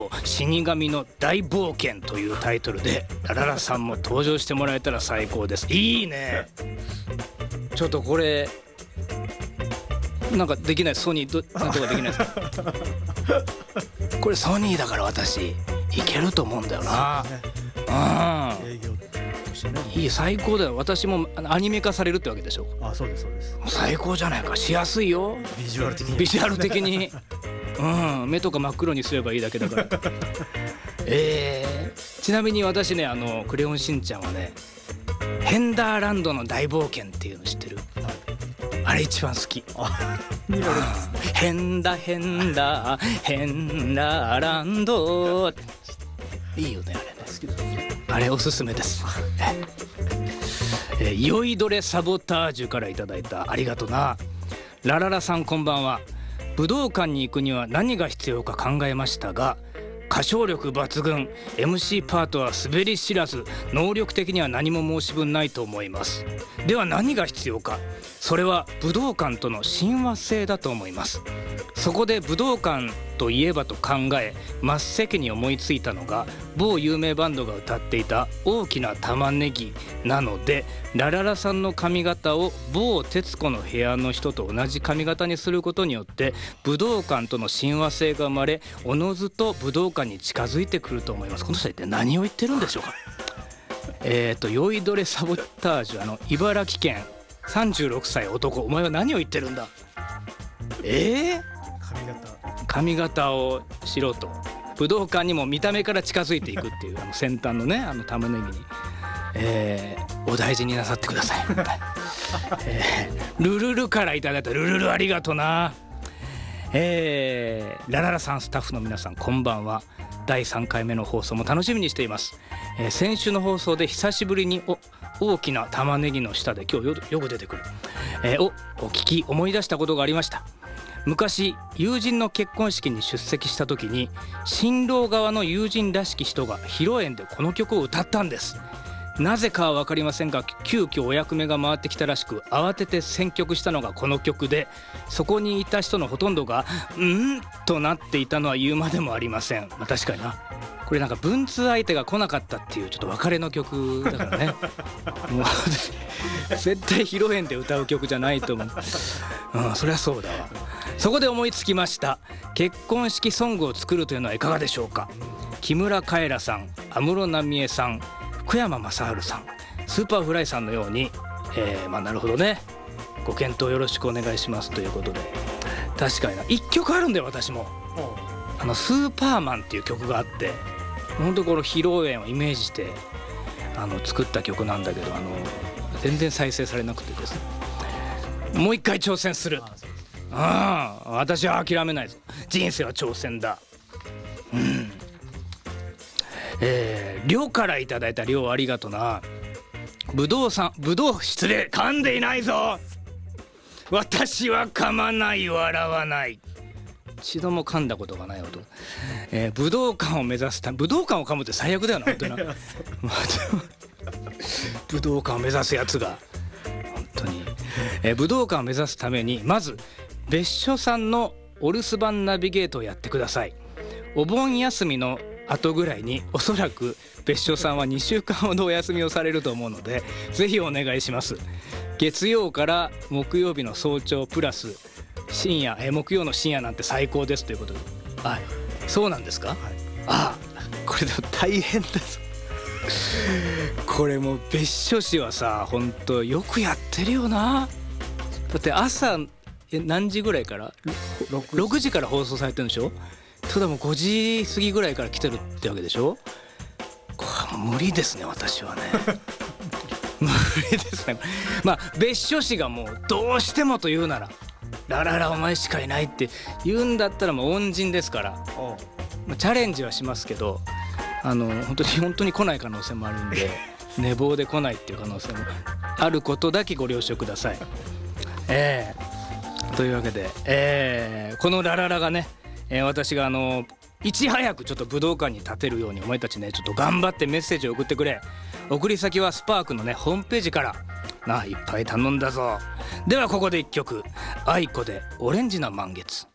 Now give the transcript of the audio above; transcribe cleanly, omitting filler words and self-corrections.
死神の大冒険というタイトルでラララさんも登場してもらえたら最高です。いいね。ちょっとこれなんかできない、ソニーなんとかできないですかこれソニーだから私いけると思うんだよな。 営業としてね。 いい、最高だよ。私もアニメ化されるってわけでしょ。 あ、そうですそうです。 最高じゃないか。しやすいよ、 ビジュアル的に。 ビジュアル的に目とか真っ黒にすればいいだけだからちなみに私ね、クレヨンしんちゃんはね、ヘンダーランドの大冒険っていうの知ってる？あれ一番好き。ヘンダヘンダヘンダーランド、いいよねあれね。 好きだね。 あれおすすめです。酔いどれサボタージュからいただいた。ありがとな。ラララさんこんばんは。武道館に行くには何が必要か考えましたが、歌唱力抜群、 MC パートは滑り知らず、能力的には何も申し分ないと思います。では何が必要か。それは武道館との親和性だと思います。そこで武道館といえばと考え、真っ先に思いついたのが某有名バンドが歌っていた大きな玉ねぎなので、ラララさんの髪型を某徹子の部屋の人と同じ髪型にすることによって武道館との親和性が生まれ、おのずと武道館に近づいてくると思います。この人は一体何を言ってるんでしょうか。酔いどれサボタージュ、茨城県36歳男、お前は何を言ってるんだ。髪型をしろと。武道館にも見た目から近づいていくっていう先端のね、玉ねぎに、お大事になさってくださいルルルからいただいた。ルルルありがとな。ラララさん、スタッフの皆さんこんばんは。第3回目の放送も楽しみにしています。先週の放送で久しぶりに大きな玉ねぎの下で、今日よく出てくる、お聞き思い出したことがありました。昔友人の結婚式に出席した時に、新郎側の友人らしき人が披露宴でこの曲を歌ったんです。なぜかは分かりませんが、急遽お役目が回ってきたらしく、慌てて選曲したのがこの曲で、そこにいた人のほとんどがとなっていたのは言うまでもありません。確かにな。これなんか文通相手が来なかったっていうちょっと別れの曲だからねもう絶対披露宴で歌う曲じゃないと思う。そりゃそうだわ。そこで思いつきました。結婚式ソングを作るというのはいかがでしょうか。木村カエラさん、安室奈美恵さん、福山雅治さん、スーパーフライさんのように、なるほどね、ご検討よろしくお願いしますということで。確かにな、1曲あるんだよ私も。スーパーマンっていう曲があって、本当この披露宴をイメージして作った曲なんだけど、全然再生されなくてですね、もう一回挑戦する。私は諦めないぞ。人生は挑戦だ。りょうからいただいた。りょうありがとな。失礼、噛んでいないぞ。私は噛まない、笑わない。一度も噛んだことがない男。武道館を目指すため、武道館を噛むって最悪だよな本当に武道館を目指すやつが本当に、武道館を目指すためにまず別所さんのお留守番ナビゲートをやってください。お盆休みの後ぐらいにおそらく別所さんは2週間ほどお休みをされると思うので、ぜひお願いします。月曜から木曜日の早朝プラス深夜、木曜の深夜なんて最高ですということで。そうなんですか。これでも大変だぞこれもう別所氏はさ、本当よくやってるよな。だって朝何時ぐらいから 6時から放送されてるんでしょ。ただもう5時過ぎぐらいから来てるってわけでしょ。これ無理ですね私はね無理ですね。別所氏がもうどうしてもと言うなら、ラララお前しかいないって言うんだったらもう恩人ですから、チャレンジはしますけど、本当に来ない可能性もあるんで寝坊で来ないっていう可能性もあることだけご了承ください。というわけで、このラララがね、私がいち早くちょっと武道館に立てるようにお前たちね、ちょっと頑張ってメッセージを送ってくれ。送り先はスパークのねホームページからいっぱい頼んだぞ。ではここで1曲、愛子でオレンジな満月。